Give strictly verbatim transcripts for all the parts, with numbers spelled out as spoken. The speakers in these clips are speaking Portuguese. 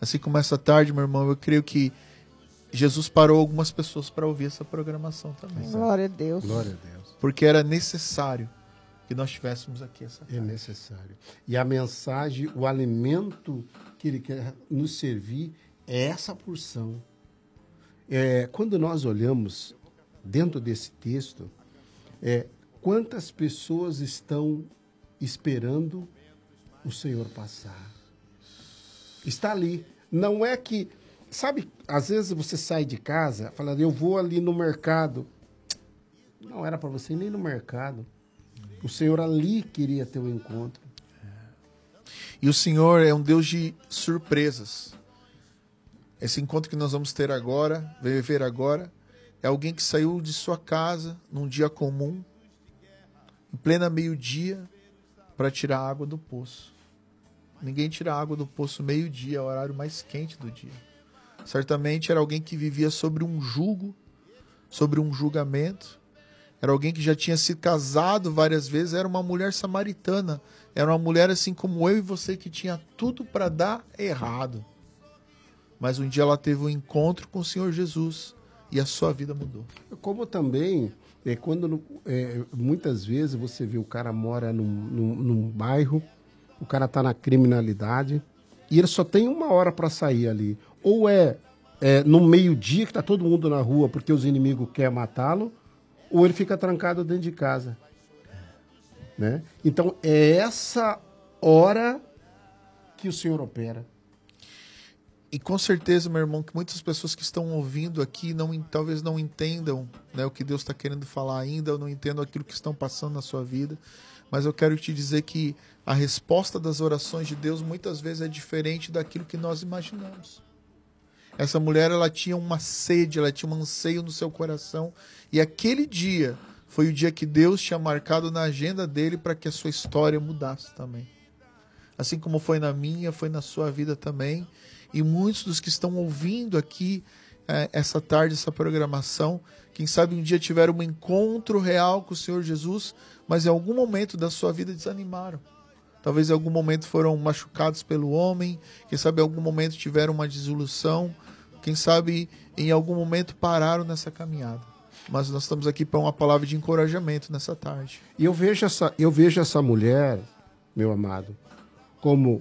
Assim como essa tarde, meu irmão, eu creio que Jesus parou algumas pessoas para ouvir essa programação também. Glória a Deus. Glória a Deus. Porque era necessário que nós estivéssemos aqui essa tarde. É necessário. E a mensagem, o alimento que ele quer nos servir é essa porção. É, quando nós olhamos dentro desse texto, é, quantas pessoas estão esperando o Senhor passar? Está ali. Não é que... Sabe, às vezes você sai de casa falando, eu vou ali no mercado. Não era para você ir nem no mercado. O Senhor ali queria ter um encontro. E o Senhor é um Deus de surpresas. Esse encontro que nós vamos ter agora, viver agora, é alguém que saiu de sua casa num dia comum, em plena meio-dia, para tirar água do poço. Ninguém tira água do poço meio-dia, é o horário mais quente do dia. Certamente era alguém que vivia sobre um jugo, sobre um julgamento. Era alguém que já tinha se casado várias vezes, era uma mulher samaritana. Era uma mulher assim como eu e você, que tinha tudo para dar errado. Mas um dia ela teve um encontro com o Senhor Jesus e a sua vida mudou. Como também, é, quando é, muitas vezes você vê o cara mora num, num, num bairro, o cara está na criminalidade e ele só tem uma hora para sair ali. Ou é, é no meio-dia que está todo mundo na rua porque os inimigos querem matá-lo, ou ele fica trancado dentro de casa. Né? Então, é essa hora que o Senhor opera. E com certeza, meu irmão, que muitas pessoas que estão ouvindo aqui não, talvez não entendam, né, o que Deus está querendo falar ainda, ou não entendam aquilo que estão passando na sua vida. Mas eu quero te dizer que a resposta das orações de Deus muitas vezes é diferente daquilo que nós imaginamos. Essa mulher, ela tinha uma sede, ela tinha um anseio no seu coração. E aquele dia foi o dia que Deus tinha marcado na agenda dele para que a sua história mudasse também. Assim como foi na minha, foi na sua vida também. E muitos dos que estão ouvindo aqui é, essa tarde, essa programação, quem sabe um dia tiveram um encontro real com o Senhor Jesus, mas em algum momento da sua vida desanimaram. Talvez em algum momento foram machucados pelo homem, quem sabe em algum momento tiveram uma desilusão, quem sabe em algum momento pararam nessa caminhada. Mas nós estamos aqui para uma palavra de encorajamento nessa tarde. E eu vejo essa, eu vejo essa mulher, meu amado, como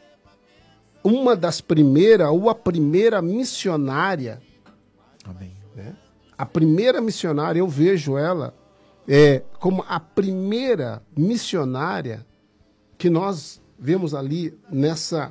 uma das primeiras, ou a primeira missionária. Amém. Né? A primeira missionária, eu vejo ela é, como a primeira missionária que nós vemos ali nessa,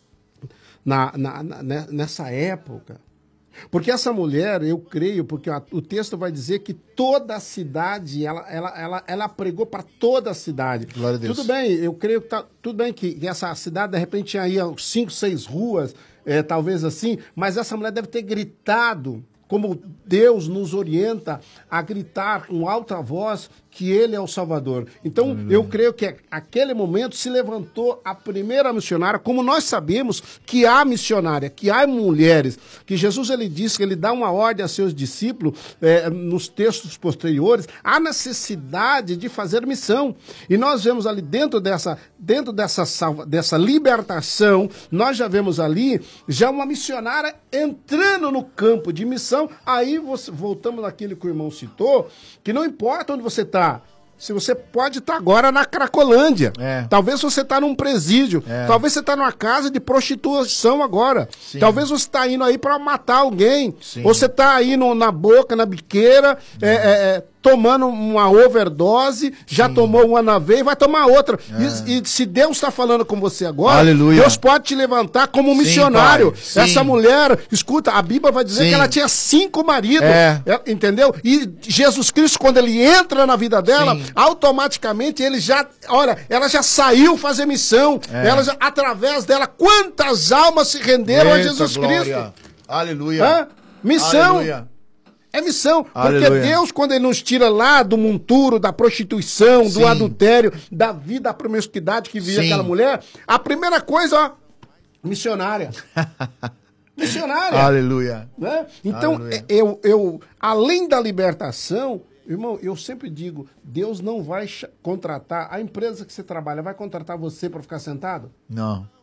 na, na, na, nessa época. Porque essa mulher, eu creio, porque a, o texto vai dizer que toda a cidade, ela, ela, ela, ela pregou para toda a cidade. Glória a Deus. Tudo bem, eu creio que tá, tudo bem que, que essa cidade, de repente, tinha aí cinco, seis ruas, é, talvez assim, mas essa mulher deve ter gritado, como Deus nos orienta a gritar com alta voz que Ele é o Salvador. Então, Aleluia. Eu creio que aquele momento se levantou a primeira missionária, como nós sabemos que há missionária, que há mulheres, que Jesus ele diz que ele dá uma ordem a seus discípulos, é, nos textos posteriores, há necessidade de fazer missão. E nós vemos ali dentro dessa, dentro dessa, salva, dessa libertação, nós já vemos ali já uma missionária entrando no campo de missão. Aí você, voltamos naquilo que o irmão citou, que não importa onde você está, se você pode estar agora na Cracolândia, é. Talvez você está num presídio, é. Talvez você está numa casa de prostituição agora, Sim. Talvez você está indo aí para matar alguém, Sim. Ou você está aí no, na boca, na biqueira, é. É, é, tomando uma overdose, já Sim. tomou uma na veia e vai tomar outra. É. E, e se Deus está falando com você agora, Aleluia. Deus pode te levantar como um Sim, missionário. Sim. Essa mulher, escuta, a Bíblia vai dizer Sim. que ela tinha cinco maridos, é. entendeu? E Jesus Cristo, quando ele entra na vida dela, Sim. automaticamente ele já, olha, ela já saiu fazer missão, é. ela já, através dela, quantas almas se renderam Eita, a Jesus glória. Cristo? Aleluia. Hã? Missão. Aleluia. É missão, porque Aleluia. Deus, quando ele nos tira lá do monturo, da prostituição, Sim. do adultério, da vida, da promiscuidade que vivia Sim. aquela mulher, a primeira coisa, ó, missionária. Missionária. Aleluia. Né? Então, Aleluia. Eu, eu, além da libertação, irmão, eu sempre digo, Deus não vai contratar, a empresa que você trabalha vai contratar você para ficar sentado? Não.